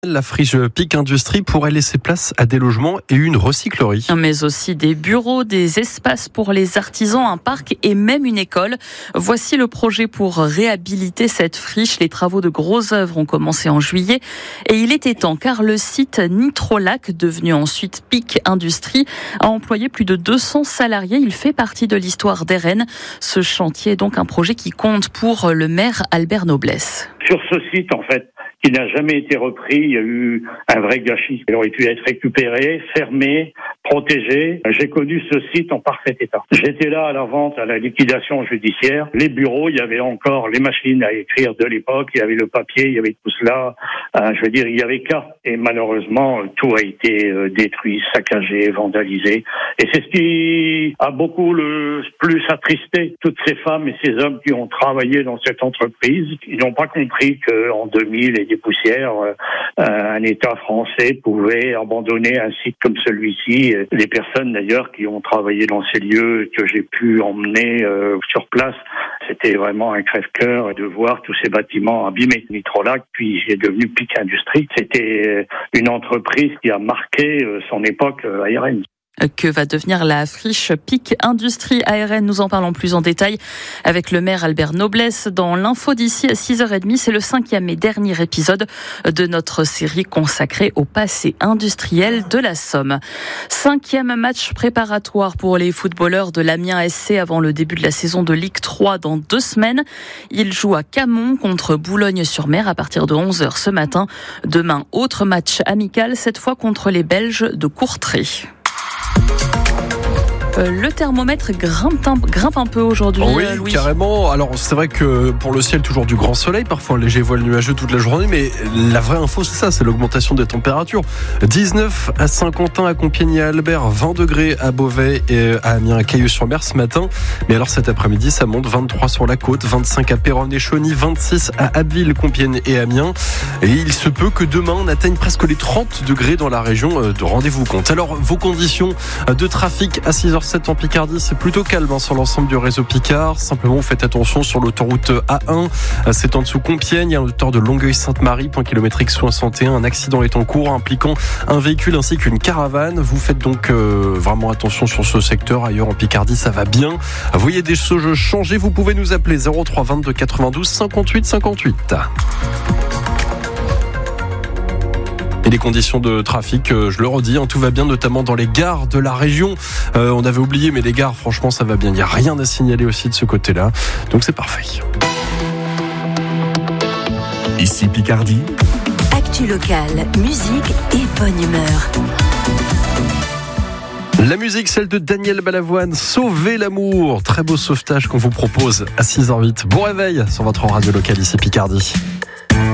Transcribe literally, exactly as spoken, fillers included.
La friche Pic Industrie pourrait laisser place à des logements et une recyclerie. Mais aussi des bureaux, des espaces pour les artisans, un parc et même une école. Voici le projet pour réhabiliter cette friche. Les travaux de grosses œuvres ont commencé en juillet et il était temps car le site Nitrolac, devenu ensuite Pic Industrie, a employé plus de deux cents salariés. Il fait partie de l'histoire d'Airaines. Ce chantier est donc un projet qui compte pour le maire Albert Noblesse. Sur ce site, en fait, qui n'a jamais été repris, il y a eu un vrai gâchis. Il aurait pu être récupéré, fermé, protégé. J'ai connu ce site en parfait état. J'étais là à la vente, à la liquidation judiciaire. Les bureaux, il y avait encore les machines à écrire de l'époque, il y avait le papier, il y avait tout cela. Euh, je veux dire, il y avait qu'à. Et malheureusement, tout a été euh, détruit, saccagé, vandalisé. Et c'est ce qui a beaucoup le plus attristé toutes ces femmes et ces hommes qui ont travaillé dans cette entreprise. Ils n'ont pas compris qu'en deux mille et des poussières, euh, un État français pouvait abandonner un site comme celui-ci. Les personnes d'ailleurs qui ont travaillé dans ces lieux que j'ai pu emmener euh, sur place, c'était vraiment un crève-cœur de voir tous ces bâtiments abîmés. Nitrolac, puis j'ai devenu Pic Industrie. C'était une entreprise qui a marqué son époque à Airaines. Que va devenir la friche Pic Industrie à Airaines? Nous en parlons plus en détail avec le maire Albert Noblesse dans l'info d'ici à six heures trente. C'est le cinquième et dernier épisode de notre série consacrée au passé industriel de la Somme. Cinquième match préparatoire pour les footballeurs de l'Amiens S C avant le début de la saison de Ligue trois dans deux semaines. Ils jouent à Camon contre Boulogne-sur-Mer à partir de onze heures ce matin. Demain, autre match amical, cette fois contre les Belges de Courtrai. Euh, le thermomètre grimpe un, grimpe un peu aujourd'hui. Oui, euh, Louis. Carrément. Alors, c'est vrai que pour le ciel, toujours du grand soleil, parfois un léger voile nuageux toute la journée, mais la vraie info, c'est ça, c'est l'augmentation des températures. dix-neuf à Saint-Quentin, à Compiègne et à Albert, vingt degrés à Beauvais et à Amiens, à Cailleux-sur-Mer ce matin. Mais alors cet après-midi, ça monte, vingt-trois sur la côte, vingt-cinq à Péronne et Chauny, vingt-six à Abbeville, Compiègne et Amiens. Et il se peut que demain, on atteigne presque les trente degrés dans la région de Rendez-vous compte. Alors, vos conditions de trafic à six heures zéro sept en Picardie, c'est plutôt calme hein, sur l'ensemble du réseau Picard. Simplement, vous faites attention sur l'autoroute A un. C'est en dessous Compiègne, à hauteur de Longueuil-Sainte-Marie, point kilométrique soixante et un. Un accident est en cours impliquant un véhicule ainsi qu'une caravane. Vous faites donc euh, vraiment attention sur ce secteur. Ailleurs en Picardie, ça va bien. Vous voyez des choses changer, vous pouvez nous appeler zéro trois vingt-deux quatre-vingt-douze cinquante-huit cinquante-huit. Et les conditions de trafic, je le redis, hein, tout va bien, notamment dans les gares de la région. Euh, on avait oublié, mais les gares, franchement, ça va bien. Il n'y a rien à signaler aussi de ce côté-là. Donc c'est parfait. Ici Picardie. Actu locale, musique et bonne humeur. La musique, celle de Daniel Balavoine, Sauver l'amour. Très beau sauvetage qu'on vous propose à six heures huit. Bon réveil sur votre radio locale ici Picardie.